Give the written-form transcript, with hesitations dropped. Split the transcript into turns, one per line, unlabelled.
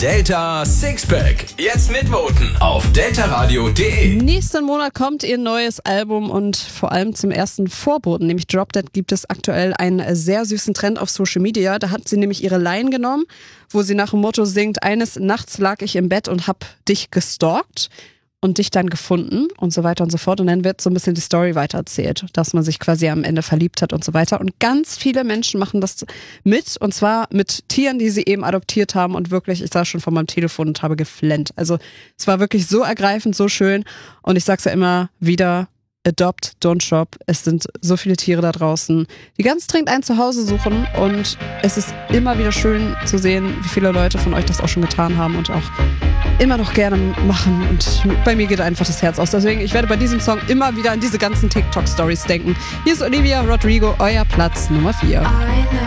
Delta Sixpack. Jetzt mitvoten auf deltaradio.de.
Nächsten Monat kommt ihr neues Album und vor allem zum ersten Vorboten, nämlich Drop Dead, gibt es aktuell einen sehr süßen Trend auf Social Media. Da hat sie nämlich ihre Line genommen, wo sie nach dem Motto singt: Eines Nachts lag ich im Bett und hab dich gestalkt und dich dann gefunden und so weiter und so fort. Und dann wird so ein bisschen die Story weitererzählt, dass man sich quasi am Ende verliebt hat und so weiter. Und ganz viele Menschen machen das mit, und zwar mit Tieren, die sie eben adoptiert haben. Und wirklich, ich saß schon vor meinem Telefon und habe geflennt. Also es war wirklich so ergreifend, so schön. Und ich sag's ja immer wieder: Adopt, don't shop. Es sind so viele Tiere da draußen, die ganz dringend ein Zuhause suchen. Und es ist immer wieder schön zu sehen, wie viele Leute von euch das auch schon getan haben und auch immer noch gerne machen. Und bei mir geht einfach das Herz aus. Deswegen, ich werde bei diesem Song immer wieder an diese ganzen TikTok-Stories denken. Hier ist Olivia Rodrigo, euer Platz Nummer 4.